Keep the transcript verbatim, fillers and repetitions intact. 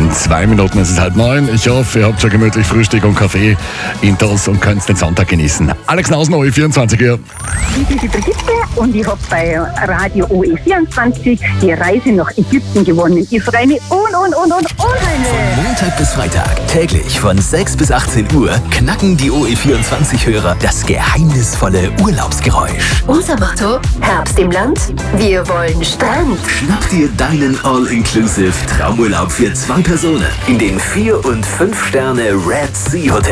In zwei Minuten ist es halb neun. Ich hoffe, ihr habt schon gemütlich Frühstück und Kaffee intus und könnt den Sonntag genießen. Alex Nausen, O E vierundzwanzig hier. Ich bin die Brigitte und ich habe bei Radio O E vierundzwanzig die Reise nach Ägypten gewonnen. Ich freue mich un, un, un, un, unheimlich. Montag bis Freitag, täglich von sechs bis achtzehn Uhr, knacken die O E vierundzwanzig-Hörer das geheimnisvolle Urlaubsgeräusch. Unser Motto: Herbst im Land, wir wollen Strand. Schnapp dir deinen All-Inclusive Traumurlaub für zwei Personen in den vier- und fünf Sterne Red Sea Hotel.